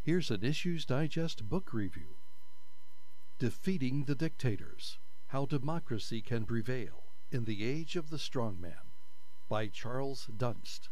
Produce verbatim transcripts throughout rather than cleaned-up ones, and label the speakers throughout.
Speaker 1: Here's an Issues Digest book review. Defeating the Dictators: How Democracy Can Prevail in the Age of the Strongman, by Charles Dunst.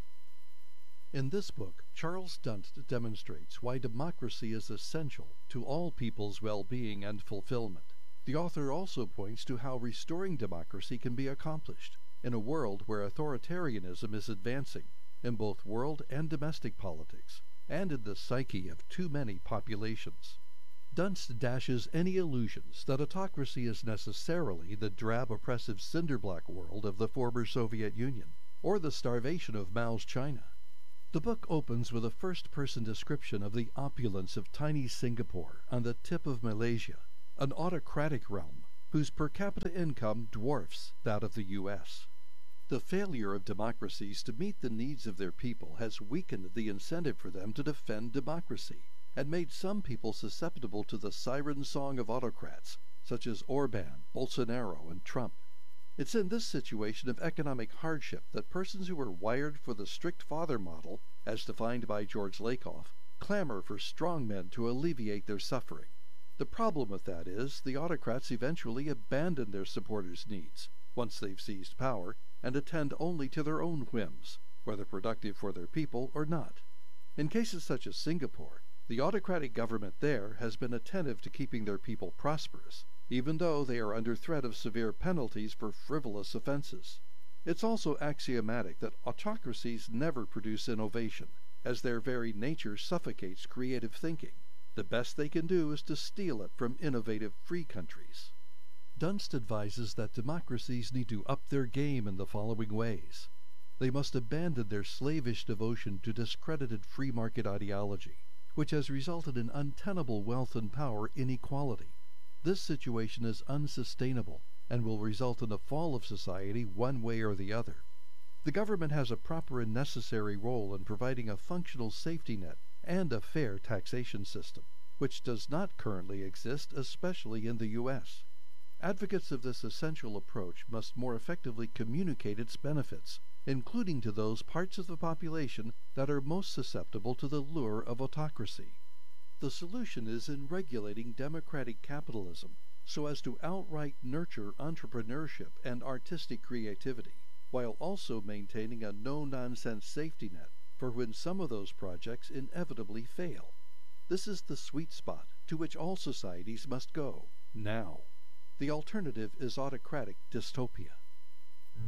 Speaker 1: In this book, Charles Dunst demonstrates why democracy is essential to all people's well-being and fulfillment. The author also points to how restoring democracy can be accomplished in a world where authoritarianism is advancing in both world and domestic politics, and in the psyche of too many populations. Dunst dashes any illusions that autocracy is necessarily the drab, oppressive cinderblock world of the former Soviet Union, or the starvation of Mao's China. The book opens with a first-person description of the opulence of tiny Singapore on the tip of Malaysia, an autocratic realm whose per capita income dwarfs that of the U S The failure of democracies to meet the needs of their people has weakened the incentive for them to defend democracy, and made some people susceptible to the siren song of autocrats, such as Orban, Bolsonaro, and Trump. It's in this situation of economic hardship that persons who are wired for the strict father model, as defined by George Lakoff, clamor for strongmen to alleviate their suffering. The problem with that is the autocrats eventually abandon their supporters' needs, once they've seized power, and attend only to their own whims, whether productive for their people or not. In cases such as Singapore, the autocratic government there has been attentive to keeping their people prosperous, even though they are under threat of severe penalties for frivolous offenses. It's also axiomatic that autocracies never produce innovation, as their very nature suffocates creative thinking. The best they can do is to steal it from innovative free countries. Dunst advises that democracies need to up their game in the following ways. They must abandon their slavish devotion to discredited free market ideology, which has resulted in untenable wealth and power inequality. This situation is unsustainable and will result in a fall of society one way or the other. The government has a proper and necessary role in providing a functional safety net and a fair taxation system, which does not currently exist, especially in the U S Advocates of this essential approach must more effectively communicate its benefits, including to those parts of the population that are most susceptible to the lure of autocracy. The solution is in regulating democratic capitalism so as to outright nurture entrepreneurship and artistic creativity, while also maintaining a no-nonsense safety net for when some of those projects inevitably fail. This is the sweet spot to which all societies must go, now. The alternative is autocratic dystopia.